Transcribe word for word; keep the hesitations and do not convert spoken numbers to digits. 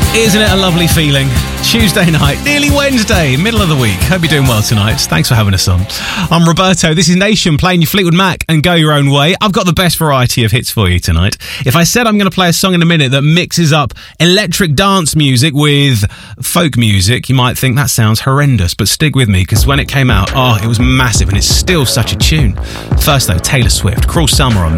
Isn't it a lovely feeling? Tuesday night, nearly Wednesday, middle of the week. Hope you're doing well tonight. Thanks for having us on. I'm Roberto. This is Nation playing you Fleetwood Mac and Go Your Own Way. I've got the best variety of hits for you tonight. If I said I'm going to play a song in a minute that mixes up electric dance music with folk music, you might think that sounds horrendous, but stick with me because when it came out, oh, it was massive and it's still such a tune. First though, Taylor Swift, Cruel Summer on